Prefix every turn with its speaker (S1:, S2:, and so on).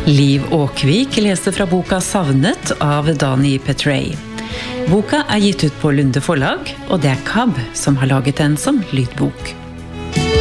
S1: Liv Åkvik leser fra boka Savnet av Dani Petrey. Boka gitt ut på Lunde forlag, og det KAB som har laget den som lydbok.